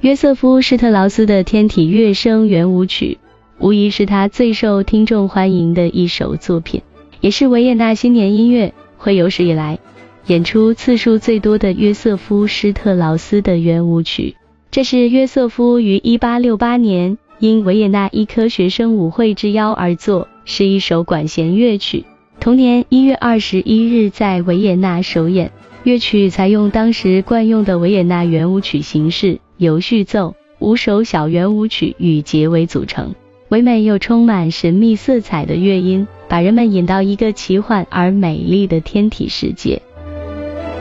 约瑟夫·施特劳斯的天体乐声圆舞曲无疑是他最受听众欢迎的一首作品，也是维也纳新年音乐会有史以来演出次数最多的约瑟夫·施特劳斯的圆舞曲。这是约瑟夫于1868年因维也纳医科学生舞会之邀而作，是一首管弦乐曲。同年1月21日在维也纳首演。乐曲采用当时惯用的维也纳圆舞曲形式，由序奏、5首小圆舞曲与结尾组成。唯美又充满神秘色彩的乐音，把人们引到一个奇幻而美丽的天体世界。